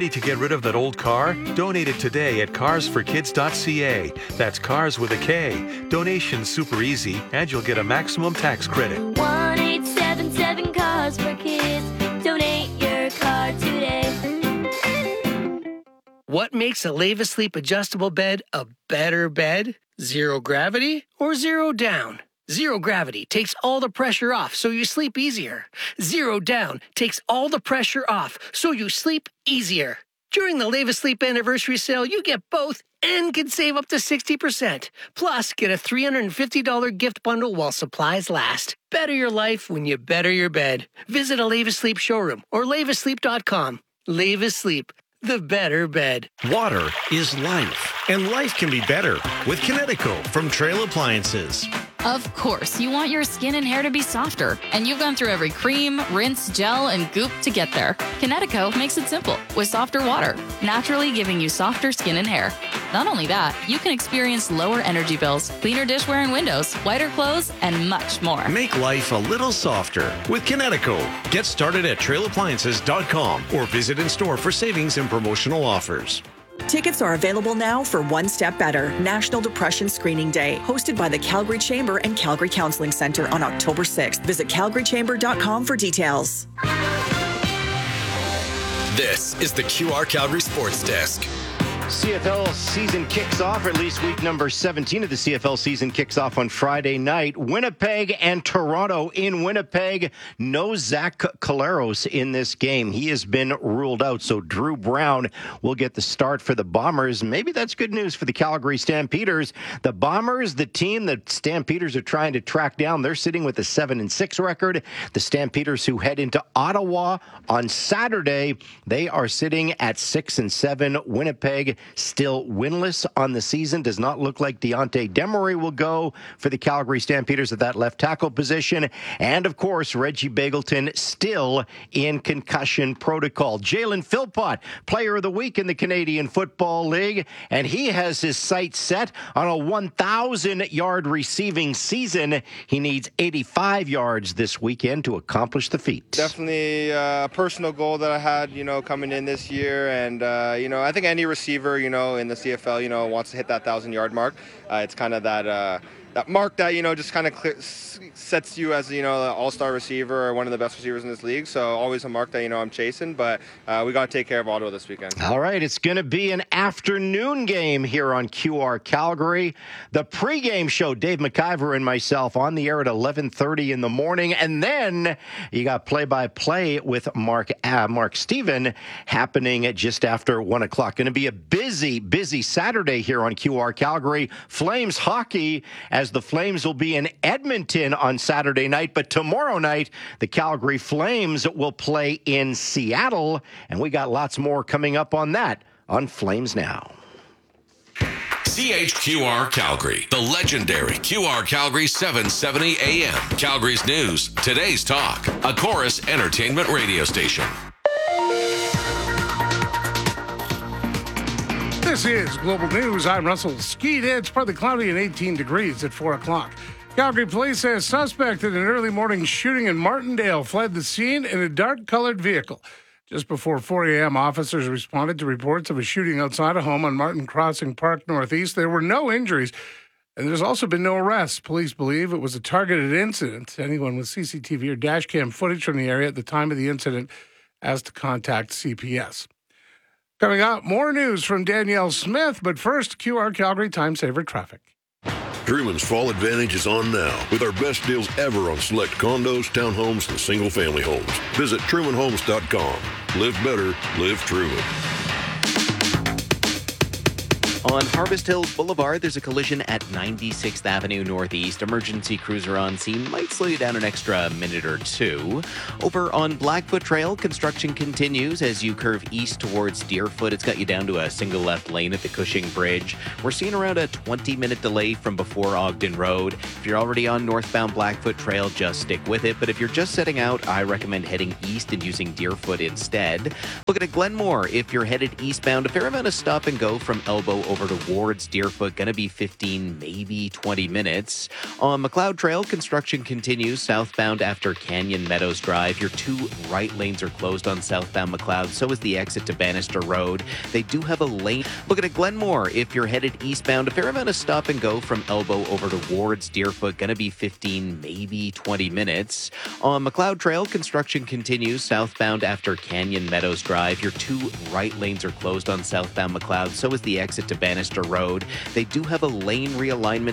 Ready to get rid of that old car? Donate it today at carsforkids.ca. That's cars with a K. Donation's super easy, and you'll get a maximum tax credit. 1-877-CARS-FOR-KIDS. Donate your car today. What makes a Leva Sleep adjustable bed a better bed? Zero gravity or zero down? Zero gravity takes all the pressure off so you sleep easier. Zero down takes all the pressure off so you sleep easier. During the Leva Sleep anniversary sale, you get both and can save up to 60%. Plus, get a $350 gift bundle while supplies last. Better your life when you better your bed. Visit a Leva Sleep showroom or levasleep.com. Leva Sleep, the better bed. Water is life, and life can be better with Kinetico from Trail Appliances. Of course, you want your skin and hair to be softer, and you've gone through every cream, rinse, gel, and goop to get there. Kinetico makes it simple with softer water, naturally giving you softer skin and hair. Not only that, you can experience lower energy bills, cleaner dishware and windows, whiter clothes, and much more. Make life a little softer with Kinetico. Get started at trailappliances.com or visit in store for savings and promotional offers. Tickets are available now for One Step Better, National Depression Screening Day, hosted by the Calgary Chamber and Calgary Counseling Centre on October 6th. Visit calgarychamber.com for details. This is the QR Calgary Sports Desk. CFL season kicks off, or at least week number 17 of the CFL season kicks off on Friday night. Winnipeg and Toronto. In Winnipeg, no Zach Collaros in this game. He has been ruled out, so Drew Brown will get the start for the Bombers. Maybe that's good news for the Calgary Stampeders. The Bombers, the team that Stampeders are trying to track down, they're sitting with a 7-6 record. The Stampeders, who head into Ottawa on Saturday, they are sitting at 6-7. Winnipeg still winless on the season. Does not look like Deontay Demery will go for the Calgary Stampeders at that left tackle position. And, of course, Reggie Begelton still in concussion protocol. Jalen Philpott, player of the week in the Canadian Football League, and he has his sights set on a 1,000-yard receiving season. He needs 85 yards this weekend to accomplish the feat. Definitely a personal goal that I had, coming in this year. And, I think any receiver, in the CFL, wants to hit that 1,000-yard mark. It's kind of that mark that, just kind of sets you as, an all-star receiver or one of the best receivers in this league. So always a mark that, I'm chasing. But we got to take care of Ottawa this weekend. All right, it's going to be an afternoon game here on QR Calgary. The pregame show, Dave McIver and myself on the air at 11:30 in the morning. And then you got play-by-play with Mark Steven happening at just after 1 o'clock. Going to be a busy Saturday here on QR Calgary. Flames hockey, as the Flames will be in Edmonton on Saturday night. But tomorrow night, the Calgary Flames will play in Seattle. And we got lots more coming up on that on Flames Now. CHQR Calgary, the legendary QR Calgary 770 AM. Calgary's news, today's talk, a Chorus Entertainment radio station. This is Global News. I'm Russell Skeet. It's partly cloudy and 18 degrees at 4 o'clock. Calgary police say a suspect in an early morning shooting in Martindale fled the scene in a dark-colored vehicle. Just before 4 a.m., officers responded to reports of a shooting outside a home on Martin Crossing Park Northeast. There were no injuries, and there's also been no arrests. Police believe it was a targeted incident. Anyone with CCTV or dashcam footage from the area at the time of the incident has to contact CPS. Coming up, more news from Danielle Smith, but first, QR Calgary Time Saver Traffic. Truman's Fall Advantage is on now with our best deals ever on select condos, townhomes, and single-family homes. Visit trumanhomes.com. Live better, live Truman. On Harvest Hills Boulevard, there's a collision at 96th Avenue Northeast. Emergency cruiser on scene might slow you down an extra minute or two. Over on Blackfoot Trail, construction continues as you curve east towards Deerfoot. It's got you down to a single left lane at the Cushing Bridge. We're seeing around a 20-minute delay from before Ogden Road. If you're already on northbound Blackfoot Trail, just stick with it. But if you're just setting out, I recommend heading east and using Deerfoot instead. Looking at Glenmore, if you're headed eastbound, a fair amount of stop and go from Elbow over towards Deerfoot, going to be 15, maybe 20 minutes. On McLeod Trail, construction continues southbound after Canyon Meadows Drive. Your 2 right lanes are closed on southbound McLeod. So is the exit to Bannister Road. They do have a lane. Looking at Glenmore, if you're headed eastbound, a fair amount of stop and go from Elbow over towards Deerfoot, going to be 15, maybe 20 minutes. On McLeod Trail, construction continues southbound after Canyon Meadows Drive. Your 2 right lanes are closed on southbound McLeod. So is the exit to Bannister Road. They do have a lane realignment